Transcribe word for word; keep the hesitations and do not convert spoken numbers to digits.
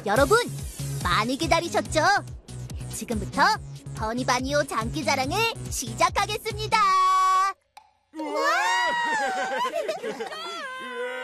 여러분, 많이 기다리셨죠? 지금부터 버니바니오 장기자랑을 시작하겠습니다. 우와!